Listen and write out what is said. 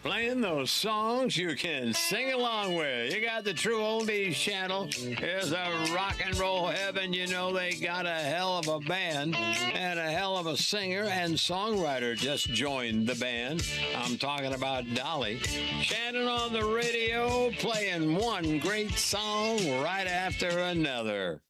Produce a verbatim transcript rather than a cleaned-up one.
playing those songs you can sing along with. You got the True Oldies channel. Here's a rock and roll heaven. You know they got a hell of a band and a hell of a singer and songwriter just joined the band. I'm talking about Dolly. Shannon on the radio playing one great song right after another.